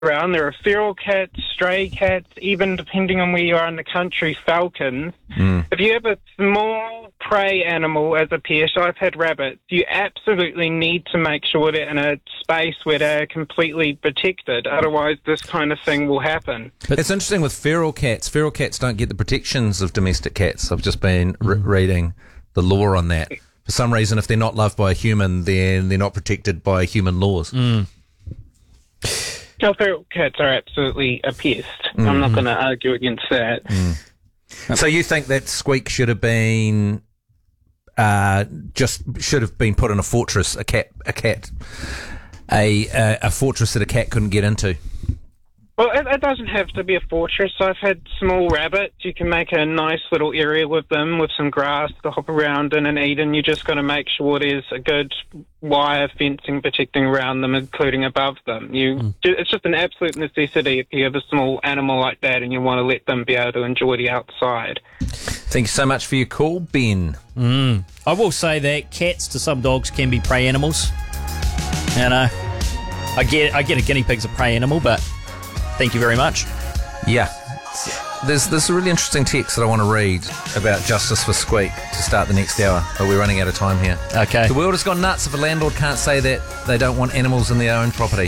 around. There are feral cats, stray cats, even depending on where you are in the country, falcons. If you have a small prey animal as a pet, I've had rabbits, you absolutely need to make sure they're in a space where they're completely protected. Otherwise, this kind of thing will happen. But it's interesting with feral cats. Feral cats don't get the protections of domestic cats. I've just been reading the law on that. For some reason, if they're not loved by a human, then they're not protected by human laws. No, feral cats are absolutely a pest. I'm not going to argue against that. So you think that Squeak should have been should have been put in a fortress, a fortress that a cat couldn't get into? Well, it doesn't have to be a fortress. I've had small rabbits. You can make a nice little area with them with some grass to hop around in and eat, and you just got to make sure there's a good wire fencing protecting around them, including above them. It's just an absolute necessity if you have a small animal like that and you want to let them be able to enjoy the outside. Thank you so much for your call, Ben. I will say that cats to some dogs can be prey animals. And I get a guinea pig's a prey animal, but thank you very much. Yeah. There's a really interesting text that I want to read about justice for Squeak to start the next hour, but we're running out of time here. Okay. The world has gone nuts if a landlord can't say that they don't want animals in their own property.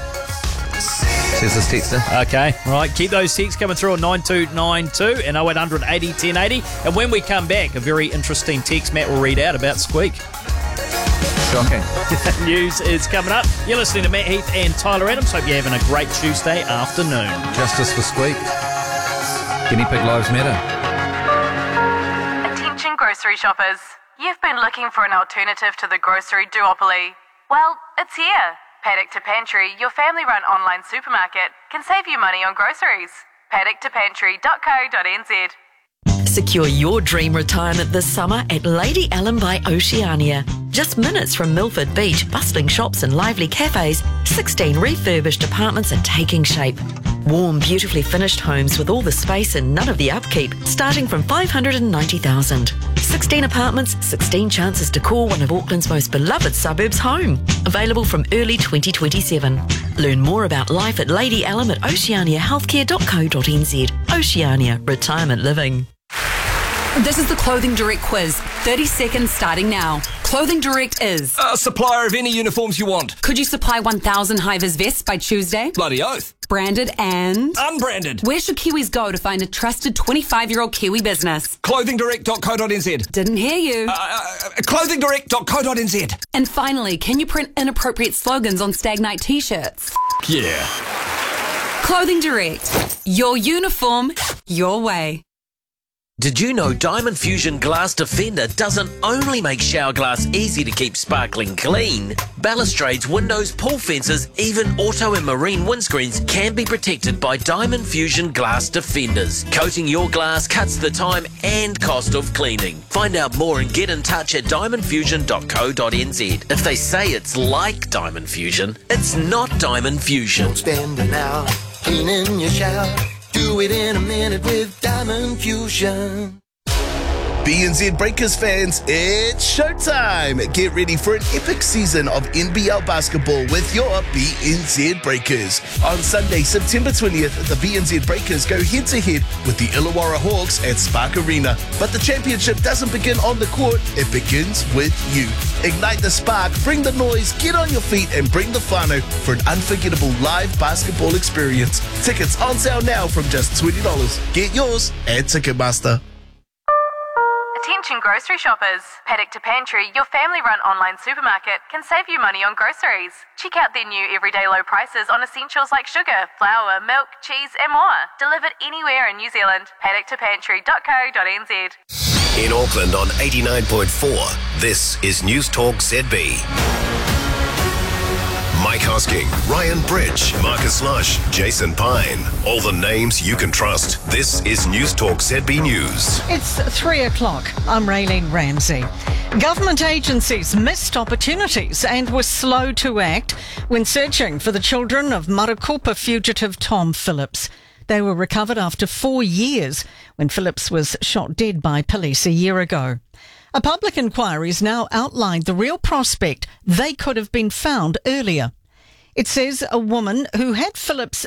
Says this texter. Okay, right. Keep those texts coming through on 9292 and 0800 80 1080. And when we come back, a very interesting text Matt will read out about Squeak. Shocking. News is coming up. You're listening to Matt Heath and Tyler Adams. Hope you're having a great Tuesday afternoon. Justice for Squeak. Guinea pig lives matter. Attention grocery shoppers. You've been looking for an alternative to the grocery duopoly. Well, it's here. Paddock to Pantry, your family-run online supermarket, can save you money on groceries. paddocktopantry.co.nz. Secure your dream retirement this summer at Lady Ellen by Oceania. Just minutes from Milford Beach, bustling shops and lively cafes, 16 refurbished apartments are taking shape. Warm, beautifully finished homes with all the space and none of the upkeep, starting from $590,000. 16 apartments, 16 chances to call one of Auckland's most beloved suburbs home. Available from early 2027. Learn more about life at Lady Ellen at oceaniahealthcare.co.nz. Oceania Retirement Living. This is the Clothing Direct quiz. 30 seconds starting now. Clothing Direct is a supplier of any uniforms you want. Could you supply 1,000 high-vis vests by Tuesday? Bloody oath. Branded and unbranded. Where should Kiwis go to find a trusted 25-year-old Kiwi business? Clothingdirect.co.nz. Didn't hear you. Clothingdirect.co.nz. And finally, can you print inappropriate slogans on Stagnite t-shirts? Yeah. Clothing Direct. Your uniform, your way. Did you know Diamond Fusion Glass Defender doesn't only make shower glass easy to keep sparkling clean? Balustrades, windows, pool fences, even auto and marine windscreens can be protected by Diamond Fusion Glass Defenders. Coating your glass cuts the time and cost of cleaning. Find out more and get in touch at diamondfusion.co.nz. If they say it's like Diamond Fusion, it's not Diamond Fusion. Don't spend an hour cleaning your shower. Do it in a minute with Diamond Fusion. BNZ Breakers fans, it's showtime! Get ready for an epic season of NBL basketball with your BNZ Breakers. On Sunday, September 20th, the BNZ Breakers go head-to-head with the Illawarra Hawks at Spark Arena. But the championship doesn't begin on the court, it begins with you. Ignite the spark, bring the noise, get on your feet and bring the whānau for an unforgettable live basketball experience. Tickets on sale now from just $20. Get yours at Ticketmaster. Attention grocery shoppers. Paddock to Pantry, your family-run online supermarket, can save you money on groceries. Check out their new everyday low prices on essentials like sugar, flour, milk, cheese and more. Delivered anywhere in New Zealand. paddocktopantry.co.nz. In Auckland on 89.4, this is News Talk ZB. Mike Hosking, Ryan Bridge, Marcus Lush, Jason Pine. All the names you can trust. This is News Talk ZB News. It's 3 o'clock. I'm Raylene Ramsey. Government agencies missed opportunities and were slow to act when searching for the children of Marakopa fugitive Tom Phillips. They were recovered after 4 years when Phillips was shot dead by police a year ago. A public inquiry has now outlined the real prospect they could have been found earlier. It says a woman who had Philip's